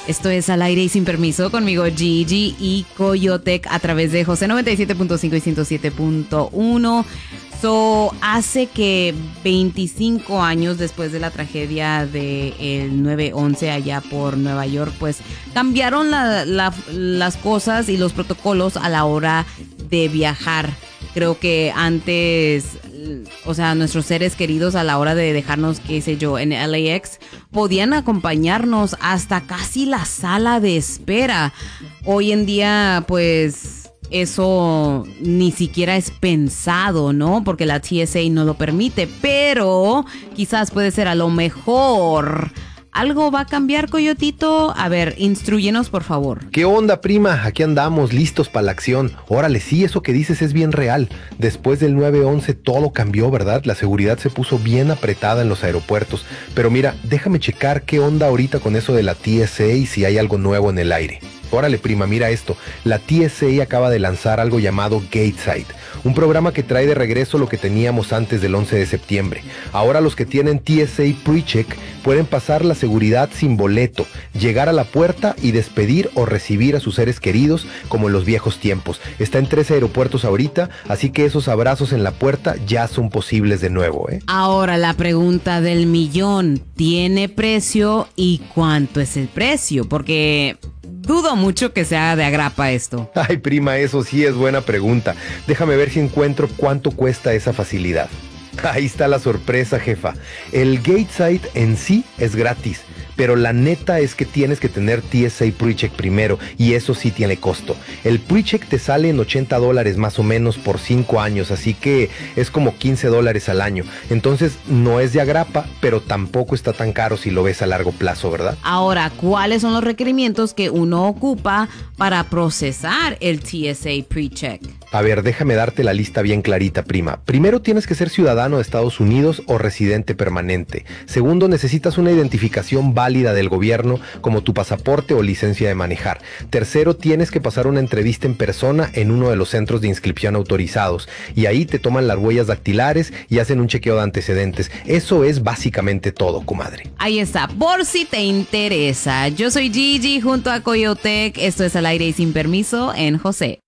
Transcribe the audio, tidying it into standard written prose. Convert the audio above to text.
Esto es Al Aire y Sin Permiso, conmigo Gigi y Coyotec a través de José 97.5 y 107.1. Hace que 25 años después de la tragedia del 9/11 allá por Nueva York, pues cambiaron las cosas y los protocolos a la hora de viajar. Creo que antes, o sea, nuestros seres queridos a la hora de dejarnos, qué sé yo, en LAX, podían acompañarnos hasta casi la sala de espera. Hoy en día, pues, eso ni siquiera es pensado, ¿no? Porque la TSA no lo permite, pero quizás puede ser a lo mejor. ¿Algo va a cambiar, Coyotito? A ver, instrúyenos, por favor. ¿Qué onda, prima? Aquí andamos, listos para la acción. Órale, sí, eso que dices es bien real. Después del 9/11 todo cambió, ¿verdad? La seguridad se puso bien apretada en los aeropuertos. Pero mira, déjame checar qué onda ahorita con eso de la TSA y si hay algo nuevo en el aire. Órale, prima, mira esto. La TSA acaba de lanzar algo llamado Gateside, un programa que trae de regreso lo que teníamos antes del 11 de septiembre. Ahora los que tienen TSA PreCheck pueden pasar la seguridad sin boleto, llegar a la puerta y despedir o recibir a sus seres queridos como en los viejos tiempos. Está en 13 aeropuertos ahorita, así que esos abrazos en la puerta ya son posibles de nuevo, ¿eh? Ahora la pregunta del millón, ¿tiene precio y cuánto es el precio? Porque dudo mucho que sea de agrapa esto. Ay, prima, eso sí es buena pregunta. Déjame ver si encuentro cuánto cuesta esa facilidad. Ahí está la sorpresa, jefa. El Gateside en sí es gratis, pero la neta es que tienes que tener TSA PreCheck primero, y eso sí tiene costo. El PreCheck te sale en $80 más o menos por 5 años, así que es como $15 al año. Entonces no es de agrapa, pero tampoco está tan caro si lo ves a largo plazo, ¿verdad? Ahora, ¿cuáles son los requerimientos que uno ocupa para procesar el TSA PreCheck? A ver, déjame darte la lista bien clarita, prima. Primero, tienes que ser ciudadano de Estados Unidos o residente permanente. Segundo, necesitas una identificación válida del gobierno, como tu pasaporte o licencia de manejar. Tercero, tienes que pasar una entrevista en persona en uno de los centros de inscripción autorizados. Y ahí te toman las huellas dactilares y hacen un chequeo de antecedentes. Eso es básicamente todo, comadre. Ahí está, por si te interesa. Yo soy Gigi junto a Coyotec. Esto es Al Aire y Sin Permiso en José